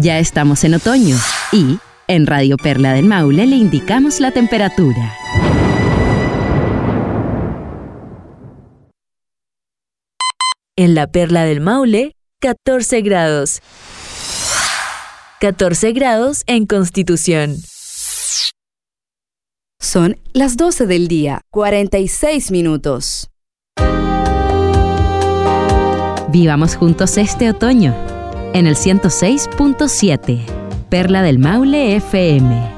Ya estamos en otoño y en Radio Perla del Maule le indicamos la temperatura. En la Perla del Maule, 14 grados. 14 grados en Constitución. Son las 12 del día, 46 minutos. Vivamos juntos este otoño en el 106.7, Perla del Maule FM.